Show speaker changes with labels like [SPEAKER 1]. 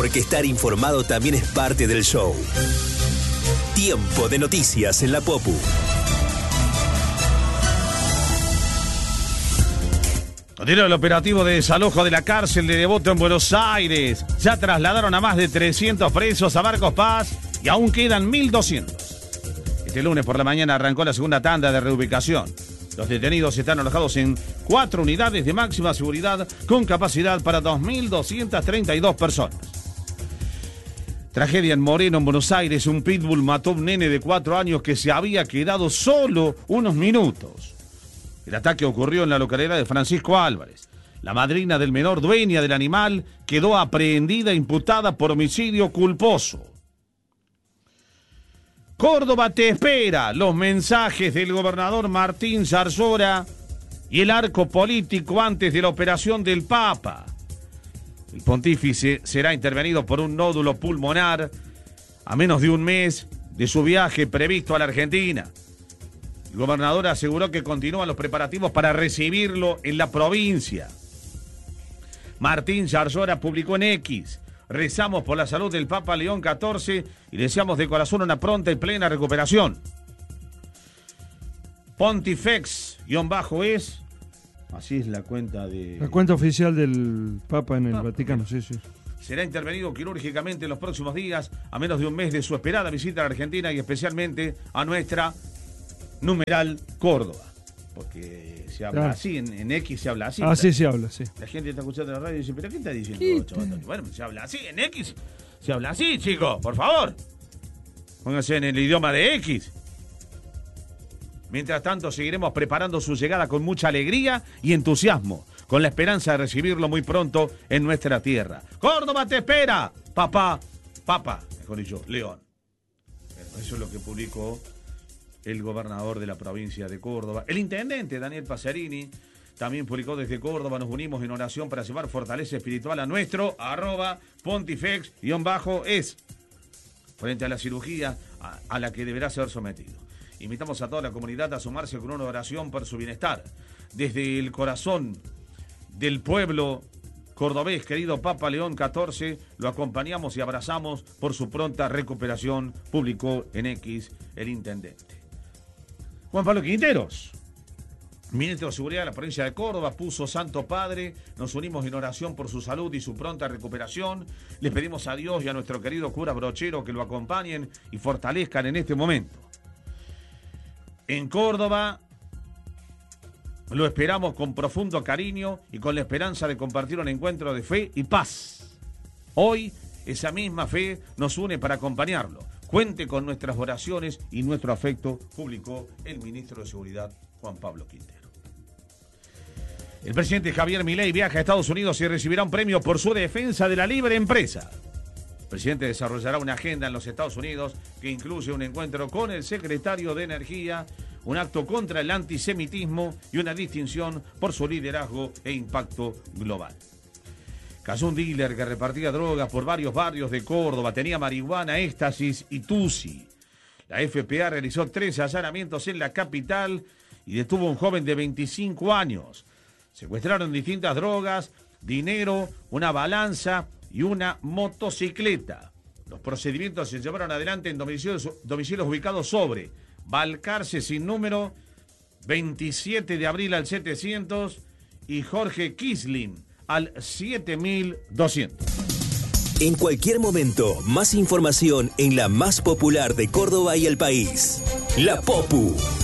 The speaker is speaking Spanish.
[SPEAKER 1] porque estar informado también es parte del show. Tiempo de noticias en la Popu.
[SPEAKER 2] Continúa el operativo de desalojo de la cárcel de Devoto en Buenos Aires. Ya trasladaron a más de 300 presos a Marcos Paz y aún quedan 1.200. Este lunes por la mañana arrancó la segunda tanda de reubicación. Los detenidos están alojados en 4 unidades de máxima seguridad con capacidad para 2.232 personas. Tragedia en Moreno, en Buenos Aires. Un pitbull mató a un nene de 4 años que se había quedado solo unos minutos. El ataque ocurrió en la localidad de Francisco Álvarez. La madrina del menor, dueña del animal, quedó aprehendida imputada por homicidio culposo. Córdoba te espera. Los mensajes del gobernador Martín Zarzora y el arco político antes de la operación del Papa. El pontífice será intervenido por un nódulo pulmonar a menos de un mes de su viaje previsto a la Argentina. El gobernador aseguró que continúan los preparativos para recibirlo en la provincia. Martín Zarzora publicó en X: rezamos por la salud del Papa León XIV y deseamos de corazón una pronta y plena recuperación. Pontifex_es, así es la cuenta de...
[SPEAKER 3] La cuenta oficial del Papa en el Vaticano, sí.
[SPEAKER 2] Será intervenido quirúrgicamente en los próximos días, a menos de un mes de su esperada visita a la Argentina y especialmente a nuestra numeral Córdoba. Porque se habla así, en X se habla así.
[SPEAKER 3] Así se habla, sí.
[SPEAKER 2] La gente está escuchando la radio y dice, ¿pero qué está diciendo, chaval? Bueno, se habla así, en X se habla así, chicos, por favor. Pónganse en el idioma de X. Mientras tanto, seguiremos preparando su llegada con mucha alegría y entusiasmo, con la esperanza de recibirlo muy pronto en nuestra tierra. ¡Córdoba te espera! Papá, mejor dicho, León. Eso es lo que publicó el gobernador de la provincia de Córdoba. El intendente Daniel Pacerini también publicó desde Córdoba: nos unimos en oración para llevar fortaleza espiritual a nuestro @pontifex_es frente a la cirugía a la que deberá ser sometido. Invitamos a toda la comunidad a sumarse con una oración por su bienestar. Desde el corazón del pueblo cordobés, querido Papa León XIV, lo acompañamos y abrazamos por su pronta recuperación, publicó en X el intendente. Juan Pablo Quinteros, ministro de Seguridad de la provincia de Córdoba, puso: Santo Padre, nos unimos en oración por su salud y su pronta recuperación. Les pedimos a Dios y a nuestro querido cura Brochero que lo acompañen y fortalezcan en este momento. En Córdoba lo esperamos con profundo cariño y con la esperanza de compartir un encuentro de fe y paz. Hoy, esa misma fe nos une para acompañarlo. Cuente con nuestras oraciones y nuestro afecto, publicó el ministro de Seguridad, Juan Pablo Quintero. El presidente Javier Milei viaja a Estados Unidos y recibirá un premio por su defensa de la libre empresa. El presidente desarrollará una agenda en los Estados Unidos que incluye un encuentro con el secretario de Energía, un acto contra el antisemitismo y una distinción por su liderazgo e impacto global. Cayó un dealer que repartía drogas por varios barrios de Córdoba. Tenía marihuana, éxtasis y tusi. La FPA realizó 3 allanamientos en la capital y detuvo a un joven de 25 años. Secuestraron distintas drogas, dinero, una balanza y una motocicleta. Los procedimientos se llevaron adelante en domicilios ubicados sobre Balcarce sin número, 27 de abril al 700 y Jorge Kisling al 7200.
[SPEAKER 1] En cualquier momento, más información en la más popular de Córdoba y el país. La Popu.